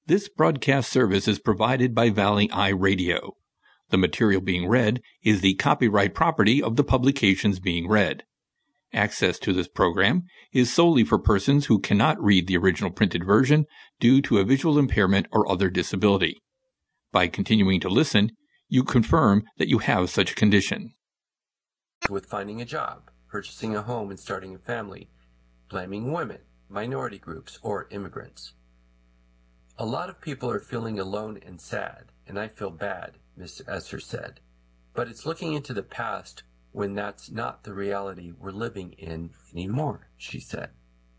This broadcast service is provided by Valley Eye Radio. The material being read is the copyright property of the publications being read. Access to this program is solely for persons who cannot read the original printed version due to a visual impairment or other disability. By continuing to listen, you confirm that you have such a condition. With finding a job, purchasing a home, and starting a family, blaming women, minority groups, or immigrants. A lot of people are feeling alone and sad, and I feel bad, Ms. Esser said. But it's looking into the past when that's not the reality we're living in anymore, she said.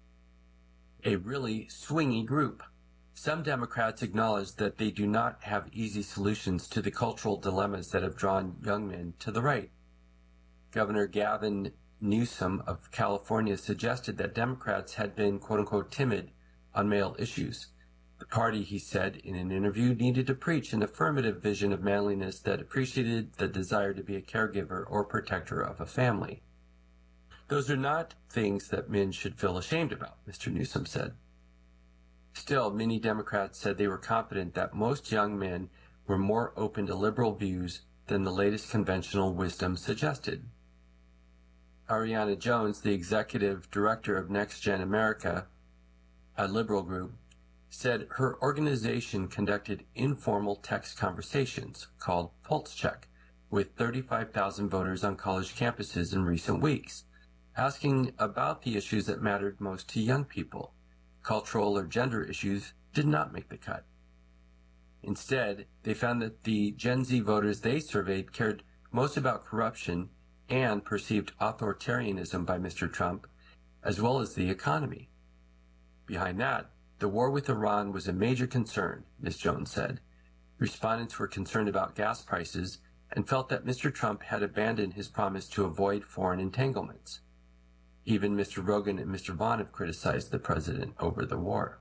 A really swingy group. Some Democrats acknowledge that they do not have easy solutions to the cultural dilemmas that have drawn young men to the right. Governor Gavin Newsom of California suggested that Democrats had been, quote-unquote, timid on male issues. The party, he said in an interview, needed to preach an affirmative vision of manliness that appreciated the desire to be a caregiver or protector of a family. Those are not things that men should feel ashamed about, Mr. Newsom said. Still, many Democrats said they were confident that most young men were more open to liberal views than the latest conventional wisdom suggested. Ariana Jones, the executive director of Next Gen America, a liberal group, said her organization conducted informal text conversations called Pulse Check with 35,000 voters on college campuses in recent weeks, asking about the issues that mattered most to young people. Cultural or gender issues did not make the cut. Instead, they found that the Gen Z voters they surveyed cared most about corruption and perceived authoritarianism by Mr. Trump, as well as the economy. Behind that, the war with Iran was a major concern, Ms. Jones said. Respondents were concerned about gas prices and felt that Mr. Trump had abandoned his promise to avoid foreign entanglements. Even Mr. Rogan and Mr. Vaughn have criticized the president over the war.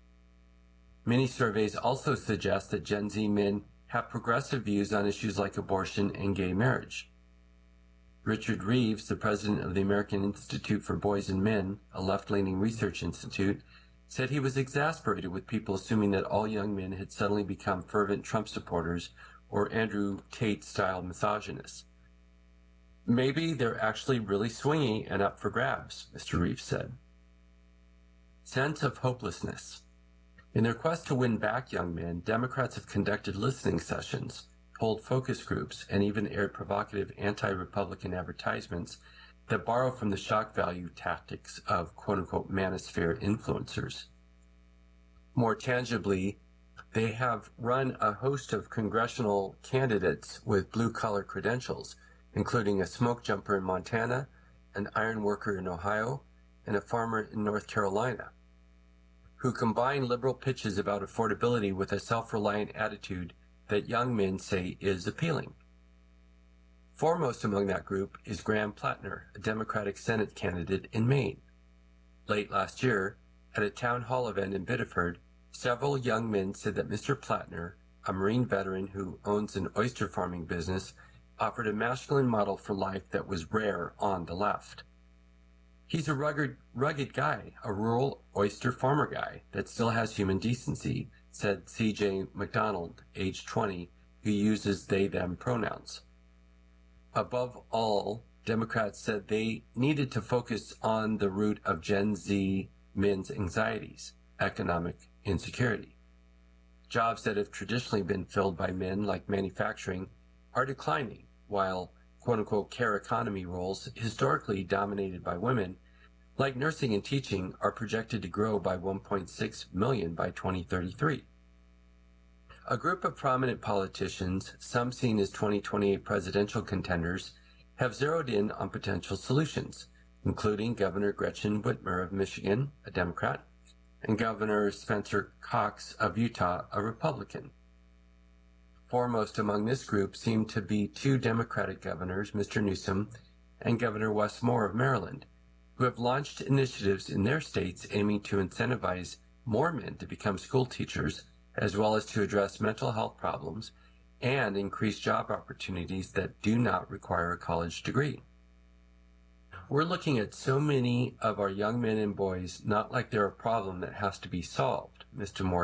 Many surveys also suggest that Gen Z men have progressive views on issues like abortion and gay marriage. Richard Reeves, the president of the American Institute for Boys and Men, a left-leaning research institute, said he was exasperated with people assuming that all young men had suddenly become fervent Trump supporters or Andrew Tate-style misogynists. Maybe they're actually really swingy and up for grabs, Mr. Reeves said. Sense of hopelessness. In their quest to win back young men, Democrats have conducted listening sessions, hold focus groups, and even aired provocative anti-Republican advertisements that borrow from the shock value tactics of quote-unquote manosphere influencers. More tangibly, they have run a host of congressional candidates with blue-collar credentials, including a smoke jumper in Montana, an iron worker in Ohio, and a farmer in North Carolina, who combine liberal pitches about affordability with a self-reliant attitude that young men say is appealing. Foremost among that group is Graham Plattner, a Democratic Senate candidate in Maine. Late last year, at a town hall event in Biddeford, several young men said that Mr. Plattner, a Marine veteran who owns an oyster farming business, offered a masculine model for life that was rare on the left. He's a rugged guy, a rural oyster farmer guy that still has human decency, said C.J. McDonald, age 20, who uses they-them pronouns. Above all, Democrats said they needed to focus on the root of Gen Z men's anxieties, economic insecurity. Jobs that have traditionally been filled by men, like manufacturing, are declining, while quote-unquote care economy roles historically dominated by women, like nursing and teaching, are projected to grow by 1.6 million by 2033. A group of prominent politicians, some seen as 2028 presidential contenders, have zeroed in on potential solutions, including Governor Gretchen Whitmer of Michigan, a Democrat, and Governor Spencer Cox of Utah, a Republican. Foremost among this group seem to be two Democratic governors, Mr. Newsom and Governor Wes Moore of Maryland, who have launched initiatives in their states aiming to incentivize more men to become school teachers, as well as to address mental health problems and increase job opportunities that do not require a college degree. We're looking at so many of our young men and boys not like they're a problem that has to be solved, Mr. Moore